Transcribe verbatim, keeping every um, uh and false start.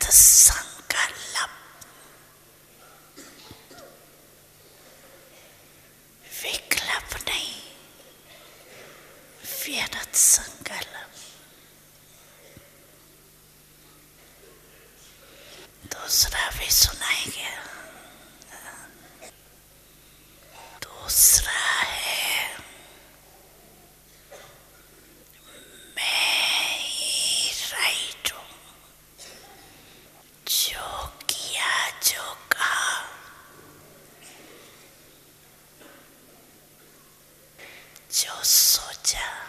संकल्प, विकल्प नहीं, व्यर्थ संकल्प। दूसरा भी सुनाएंगे। दूसरा है मैं ही राइट हूं, जो किया जो कहा, जो सोचा